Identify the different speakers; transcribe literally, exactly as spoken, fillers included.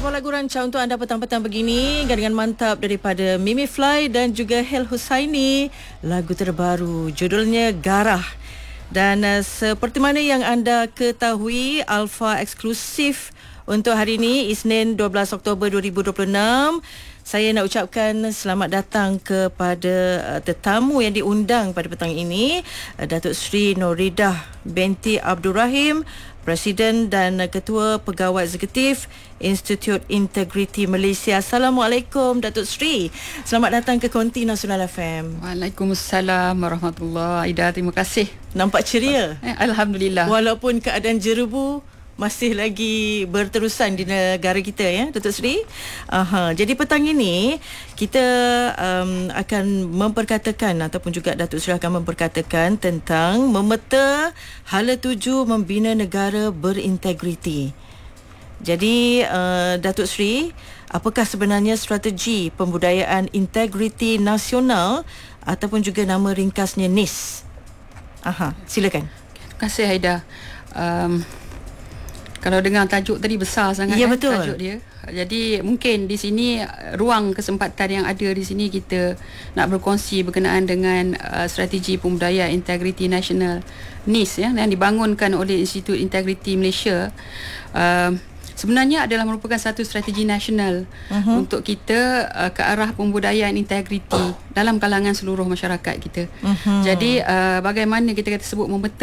Speaker 1: Beberapa lagu rancang untuk anda petang-petang begini, gadingan mantap daripada Mimi Fly dan juga Hel Husaini. Lagu terbaru judulnya Garah. Dan uh, seperti mana yang anda ketahui, Alpha eksklusif untuk hari ini, Isnin dua belas Oktober dua ribu dua puluh enam. Saya nak ucapkan selamat datang kepada uh, tetamu yang diundang pada petang ini, uh, Datuk Seri Noridah binti Abdul Rahim, Presiden dan Ketua Pegawai Eksekutif Institut Integriti Malaysia. Assalamualaikum Datuk Seri. Selamat datang ke Konti Nasional F M.
Speaker 2: Waalaikumsalam warahmatullahi. Aida, terima kasih.
Speaker 1: Nampak ceria?
Speaker 2: Eh, Alhamdulillah.
Speaker 1: Walaupun keadaan jerebu masih lagi berterusan di negara kita, ya Datuk Seri. Aha, jadi petang ini kita um, akan memperkatakan ataupun juga Datuk Seri akan memperkatakan tentang memeta hala tuju membina negara berintegriti. Jadi uh, Datuk Seri, apakah sebenarnya strategi pembudayaan integriti nasional ataupun juga nama ringkasnya N I S? Aha, silakan.
Speaker 2: Terima kasih Aida. Um, Kalau dengar tajuk tadi besar sangat,
Speaker 1: ya,
Speaker 2: kan,
Speaker 1: betul.
Speaker 2: tajuk dia. Jadi mungkin di sini ruang kesempatan yang ada di sini kita nak berkongsi berkenaan dengan uh, strategi pembudayaan integriti nasional N I S, ya, yang dibangunkan oleh Institut Integriti Malaysia. Uh, sebenarnya adalah merupakan satu strategi nasional uh-huh. untuk kita uh, ke arah pembudayaan integriti dalam kalangan seluruh masyarakat kita. Uh-huh. Jadi uh, bagaimana kita kata sebut memeta